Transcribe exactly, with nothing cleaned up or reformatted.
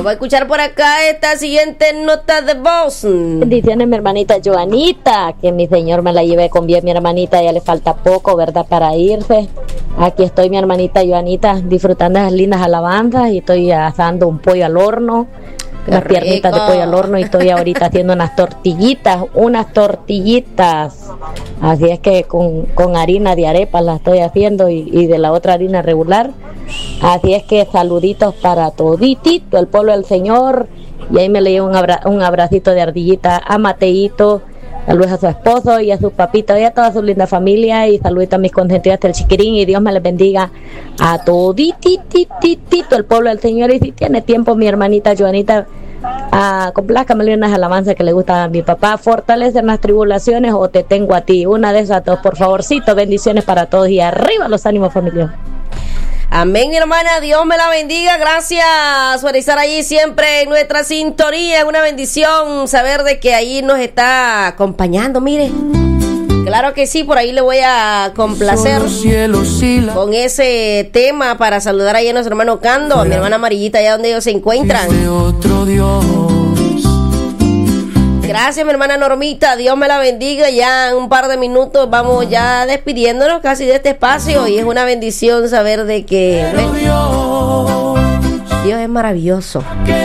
Vamos a escuchar por acá esta siguiente nota de voz. Bendiciones, mi hermanita Joanita, que mi señor me la lleve con bien, mi hermanita, ya le falta poco, ¿verdad?, para irse. Aquí estoy, mi hermanita Joanita, disfrutando de esas lindas alabanzas y estoy asando un pollo al horno, Qué unas piernitas rico. de pollo al horno, y estoy ahorita haciendo unas tortillitas, unas tortillitas. Así es que con, con harina de arepas las estoy haciendo y, y de la otra harina regular. Así es que saluditos para toditito el pueblo del Señor. Y ahí me le llevo un, abra, un abracito de ardillita a Mateito, saludos a su esposo y a sus papitos y a toda su linda familia, y saluditos a mis consentidos del Chiquirín, y Dios me les bendiga a toditititito el pueblo del Señor. Y si tiene tiempo, mi hermanita Joanita, a complázcame unas alabanzas que le gustan a mi papá, fortalece en las tribulaciones o te tengo a ti, una de esas dos, por favorcito. Bendiciones para todos y arriba los ánimos, familia. Amén, mi hermana, Dios me la bendiga. Gracias por estar allí siempre en nuestra sintonía. Es una bendición saber de que ahí nos está acompañando, mire. Claro que sí, por ahí le voy a complacer con ese tema para saludar ahí a nuestro hermano Cando, a mi hermana Amarillita, allá donde ellos se encuentran. Gracias, mi hermana Normita, Dios me la bendiga. Ya en un par de minutos vamos ya despidiéndonos casi de este espacio, y es una bendición saber de que bueno, Dios es maravilloso.